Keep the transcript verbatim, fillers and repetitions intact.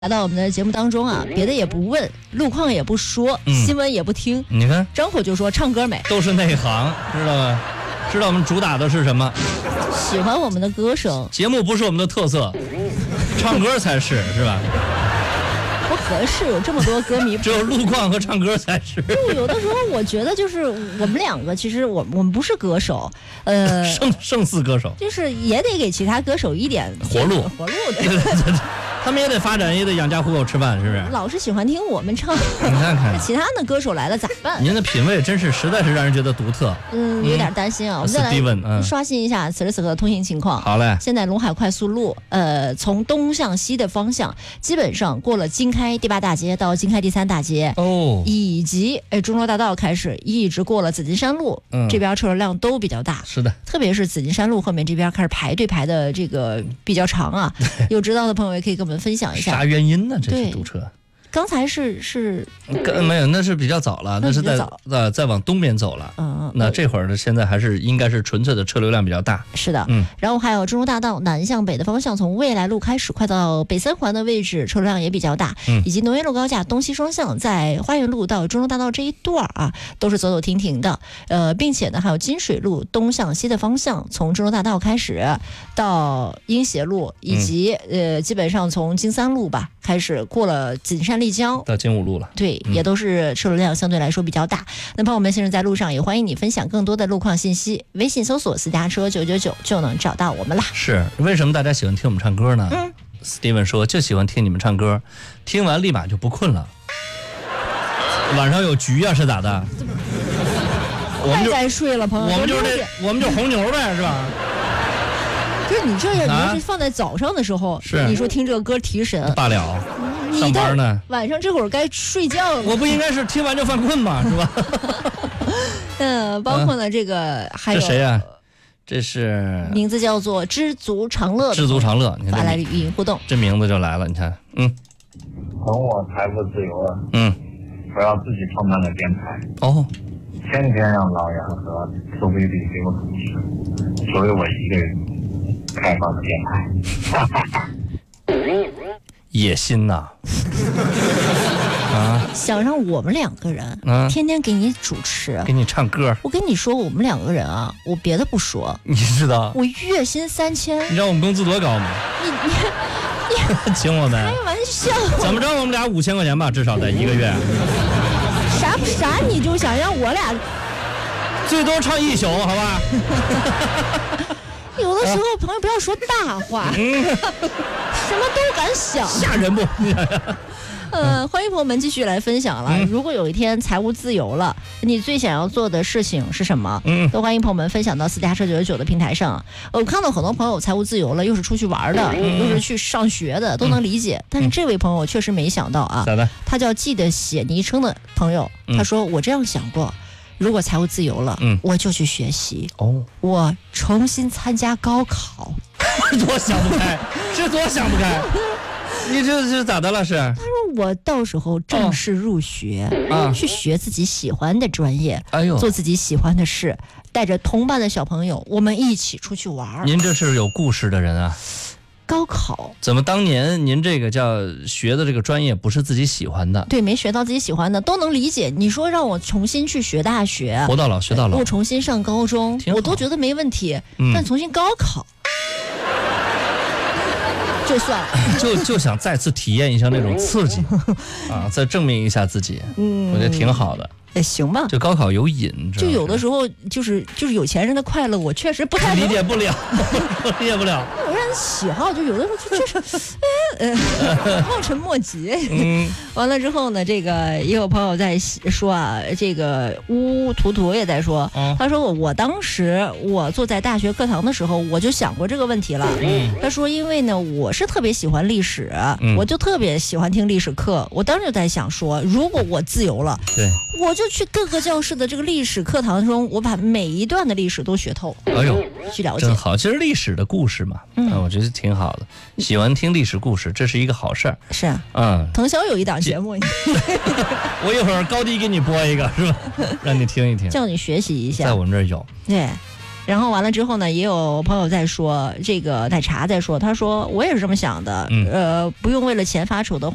来到我们的节目当中啊，别的也不问，路况也不说， 嗯、 新闻也不听， 你看张口就说唱歌美， 都是内行，知道吧？知道我们主打的是什么？ 喜欢我们的歌声。 节目不是我们的特色，唱歌才是，是吧？ 不合适，有这么多歌迷， 只有路况和唱歌才是。 就有的时候我觉得，就是我们两个，其实我我们不是歌手，呃， 胜胜似歌手， 就是也得给其他歌手一点活路， 活路的。 他们也得发展，也得养家糊口吃饭，是不是？ 老是喜欢听我们唱， 你看看其他的歌手来了咋办？ 您的品味真是实在是让人觉得独特。 嗯，有点担心啊。嗯、我们再来 Steven, 嗯、 刷新一下此时此刻的通行情况。 好嘞。 现在陇海快速路，呃，从东向西的方向，基本上过了经开第八大街到经开第三大街， 哦， 以及呃中州大道开始，一直过了紫金山路， 嗯、 这边车流量都比较大。 是的， 特别是紫金山路后面这边开始排队排的这个比较长啊。有知道的朋友也可以跟我们分享一下。 啥原因呢？这是堵车。 刚才是是， 没有，那是比较早了，那是在呃再往东边走了。 嗯， 那这会儿呢，现在还是应该是纯粹的车流量比较大。 是的， 嗯。 然后还有中州大道南向北的方向，从未来路开始，快到北三环的位置，车流量也比较大。 嗯。 以及农业路高架东西双向，在花园路到中州大道这一段啊，都是走走停停的。呃，并且呢，还有金水路东向西的方向，从中州大道开始到英协路，以及、嗯、呃，基本上从金三路吧开始过了锦山立交到金五路了。 对，也都是车流量相对来说比较大。那朋友们，现在在路上也欢迎你分享更多的路况信息，微信搜索私家车九九九就能找到我们啦。 是，为什么大家喜欢听我们唱歌呢？ 嗯 Steven 说就喜欢听你们唱歌，听完立马就不困了。晚上有局啊是咋的？我们就该睡了，朋友。 我们就是这，我们就是红牛呗，是吧？ 就是你这样，你啊要是放在早上的时候， 是你说听这个歌提神罢了。 你上班呢， 晚上这会儿该睡觉了。 我不应该是听完就犯困吗？是吧？ 嗯，包括呢，这个还有这谁呀、啊？这是名字叫做知足常乐的， 知足常乐，你看发来语音互动， 这名字就来了，你看，嗯， 等我财富自由了， 嗯， 我要自己创办个电台， 哦， 天天让老杨和苏菲比给我主持，作为我一个人开放的电台。 野心呐、啊！啊， 想让我们两个人、啊、天天给你主持， 给你唱歌。 我跟你说，我们两个人啊，我别的不说， 你知道我月薪三千， 你知道我们工资多高吗？ 你你你请我们？ 开玩笑？ 怎么着？我们俩五千块钱吧，至少在一个月。 啥啥？你就想让我俩最多唱一宿，好吧？ 有的时候朋友不要说大话，嗯、什么都敢想， 吓人不？ 呃，欢迎朋友们继续来分享了。嗯、如果有一天财务自由了，你最想要做的事情是什么？嗯，都欢迎朋友们分享到私家车九九九的平台上。我看到很多朋友财务自由了，又是出去玩的，嗯、又是去上学的，都能理解。嗯、但是这位朋友确实没想到啊， 咋的？ 他叫记得写昵称的朋友， 嗯、 他说我这样想过。如果财务自由了，嗯，我就去学习哦， 我重新参加高考， 多想不开，这多想不开，你这是咋的了？是？ 他说我到时候正式入学，哦、去学自己喜欢的专业， 哎呦， 做自己喜欢的事，带着同班的小朋友，我们一起出去玩。 您这是有故事的人啊。 高考怎么当年您这个叫学的这个专业不是自己喜欢的？ 对，没学到自己喜欢的都能理解。你说让我重新去学大学， 活到老学到老， 我重新上高中，我都觉得没问题。嗯、但重新高考，就算了， 就就想再次体验一下那种刺激啊，再证明一下自己。嗯，我觉得挺好的。 也行吧， 就高考有瘾， 就有的时候就是就是有钱人的快乐，我确实不太理解不了，理解不了。 有人喜好，就有的时候就确实，呃，望尘莫及。嗯，完了之后呢，这个也有朋友在说啊，这个乌乌图图也在说，嗯、他说我我当时我坐在大学课堂的时候，我就想过这个问题了。嗯，他说因为呢，我是特别喜欢历史，嗯、我就特别喜欢听历史课，我当时就在想说，如果我自由了， 对， 我就。就去各个教室的这个历史课堂中，我把每一段的历史都学透。 哎呦， 去了解， 真好。其实历史的故事嘛，嗯，我觉得挺好的。喜欢听历史故事，这是一个好事儿。 是啊， 嗯， 腾霄有一档节目， 我一会儿高低给你播一个，是吧？让你听一听， 叫你学习一下。 在我们这儿有。 对。然后完了之后呢，也有朋友在说，这个奶茶在说，他说我也是这么想的，嗯、呃，不用为了钱发愁的。